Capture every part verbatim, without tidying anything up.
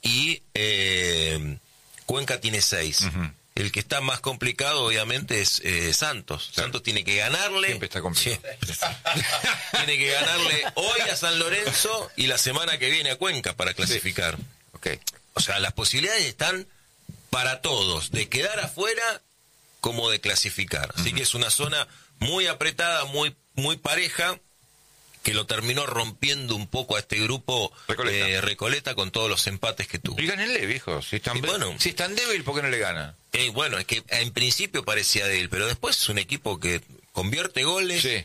y eh, Cuenca tiene seis. Uh-huh. El que está más complicado, obviamente, es eh, Santos. Claro. Santos tiene que ganarle. Siempre está complicado. Sí. Tiene que ganarle hoy a San Lorenzo y la semana que viene a Cuenca para clasificar. Sí. Okay. O sea, las posibilidades están para todos, de quedar afuera como de clasificar. Así uh-huh. que es una zona muy apretada, muy, muy pareja, que lo terminó rompiendo un poco a este grupo Recoleta, eh, Recoleta con todos los empates que tuvo. Y gánenle, viejo. Si es tan, bueno, si es tan débil, ¿por qué no le gana? Eh, bueno, es que en principio parecía débil, pero después es un equipo que convierte goles sí.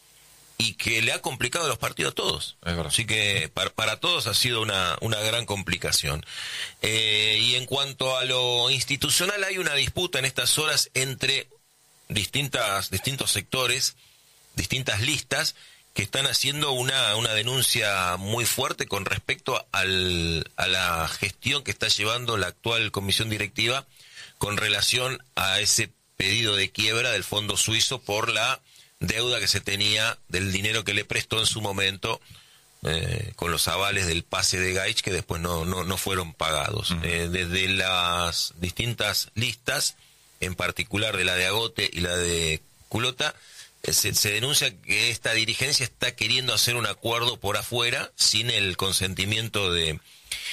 y que le ha complicado los partidos a todos. Así que para, para todos ha sido una, una gran complicación. Eh, y en cuanto a lo institucional, hay una disputa en estas horas entre distintas, distintos sectores, distintas listas, que están haciendo una, una denuncia muy fuerte con respecto al, a la gestión que está llevando la actual comisión directiva con relación a ese pedido de quiebra del fondo suizo por la deuda que se tenía del dinero que le prestó en su momento eh, con los avales del pase de Gaich que después no, no, no fueron pagados. Uh-huh. Eh, desde las distintas listas, en particular de la de Agote y la de Culota, Se, se denuncia que esta dirigencia está queriendo hacer un acuerdo por afuera sin el consentimiento de,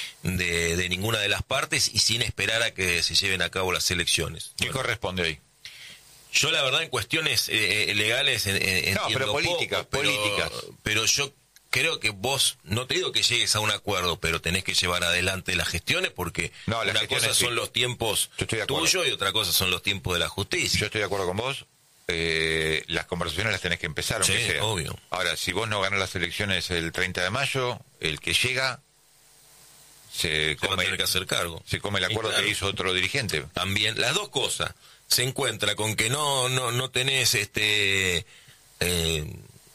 de, de ninguna de las partes y sin esperar a que se lleven a cabo las elecciones. ¿Qué bueno, corresponde ahí? Yo la verdad en cuestiones eh, legales en, en, no, pero políticas, poco, pero, políticas. Pero yo creo que vos, no te digo que llegues a un acuerdo, pero tenés que llevar adelante las gestiones porque no, las una cosa sí. son los tiempos tuyos y otra cosa son los tiempos de la justicia. Yo estoy de acuerdo con vos. Eh, las conversaciones las tenés que empezar, aunque sí, sea. Obvio. Ahora, si vos no ganás las elecciones el treinta de mayo, el que llega se, se come, va a tener que hacer cargo. Se come el acuerdo claro, que hizo otro dirigente. También, las dos cosas. Se encuentra con que no no no tenés este eh,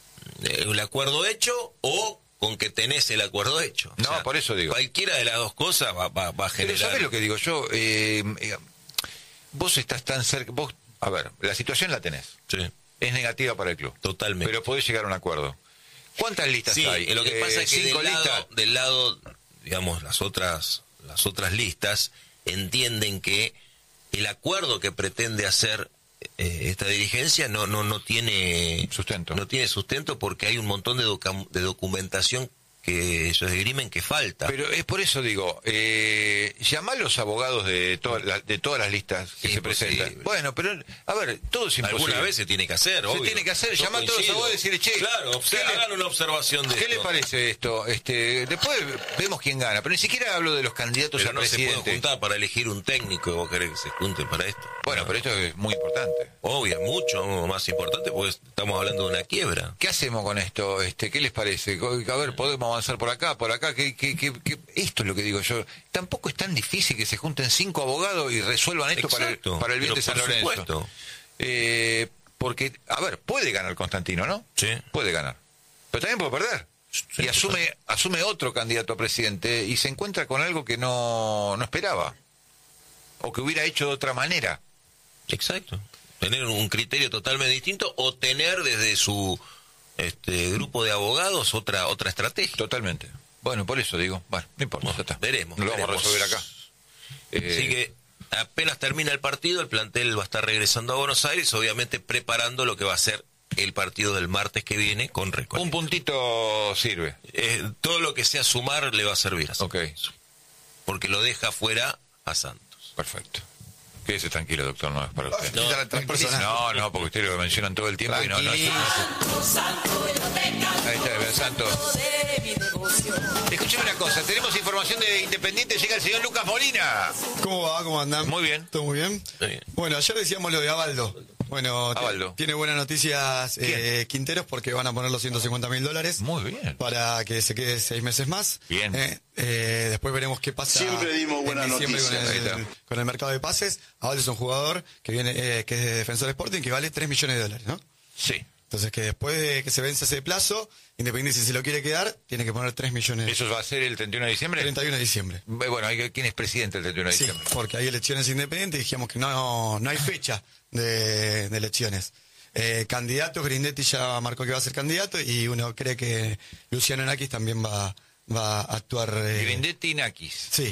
el acuerdo hecho o con que tenés el acuerdo hecho. No, o sea, por eso digo. Cualquiera de las dos cosas va, va, va a generar... Pero ¿sabés lo que digo yo? Eh, eh, vos estás tan cerca... Vos, a ver, la situación la tenés. Sí. Es negativa para el club. Totalmente. Pero podés llegar a un acuerdo. ¿Cuántas listas sí, hay? Lo que eh, pasa es que del lado, listas. del lado, digamos, las otras, las otras listas entienden que el acuerdo que pretende hacer eh, esta dirigencia no no no tiene sustento. No tiene sustento porque hay un montón de, docu- de documentación que ellos esgrimen que falta. Pero es por eso digo, eh, llamá a los abogados de, to- la, de todas las listas que es se presentan. Bueno, pero a ver, todo es imposible. Alguna vez se tiene que hacer, obvio. Se tiene que hacer, llamá a todos los abogados y decirle, che, claro, ¿qué le, hagan una observación de ¿qué esto? le parece esto? Este, después vemos quién gana, pero ni siquiera hablo de los candidatos pero a no presidente. Se puede juntar para elegir un técnico, vos querés que se junten para esto. Bueno, no. Pero esto es muy importante. Obvio, mucho más importante porque estamos hablando de una quiebra. ¿Qué hacemos con esto? Este, ¿qué les parece? A ver, podemos avanzar por acá, por acá. ¿Qué, qué, qué, qué? Esto es lo que digo yo. Tampoco es tan difícil que se junten cinco abogados y resuelvan esto para el, para el bien de San Lorenzo. Eh, porque, a ver, puede ganar Constantino, ¿no? Sí. Puede ganar. Pero también puede perder. Sí, y asume asume otro candidato a presidente y se encuentra con algo que no, no esperaba. O que hubiera hecho de otra manera. Exacto. Tener un criterio totalmente distinto o tener desde su este grupo de abogados otra otra estrategia. Totalmente. Bueno, por eso digo, bueno, no importa, bueno, ya está. Veremos. Lo veremos. vamos a resolver acá. Eh... Así que apenas termina el partido, el plantel va a estar regresando a Buenos Aires, obviamente preparando lo que va a ser el partido del martes que viene con Recoleta. Un puntito sirve. Eh, todo lo que sea sumar le va a servir. A ok. Porque lo deja fuera a Santos. Perfecto. Quédese tranquilo, doctor, no es para usted. No, no, no, porque ustedes lo mencionan todo el tiempo y no, no, no. Ahí está, el santo. Escucheme una cosa, tenemos información de Independiente, llega el señor Lucas Molina. ¿Cómo va? ¿Cómo andan? Muy bien. ¿Todo muy bien? Sí. Bueno, ayer decíamos lo de Abaldo. Bueno, Abaldo. Tiene buenas noticias eh, Quinteros porque van a poner los ciento cincuenta mil dólares. Muy bien. Para que se quede seis meses más. Bien. Eh, eh, después veremos qué pasa. Siempre dimos buenas noticias. Con el, con el mercado de pases. Abaldo es un jugador que viene eh, que es de Defensor Sporting que vale tres millones de dólares, ¿no? Sí. Entonces que después de que se vence ese plazo, Independiente si se lo quiere quedar, tiene que poner tres millones. ¿Eso va a ser el treinta y uno de diciembre? treinta y uno de diciembre. Bueno, ¿quién es presidente el treinta y uno de Sí, diciembre? porque hay elecciones independientes y dijimos que no, no hay fecha de, de elecciones. Eh, candidatos, Grindetti ya marcó que va a ser candidato y uno cree que Luciano Nakis también va, va a actuar. Eh, Grindetti y Nakis. Sí.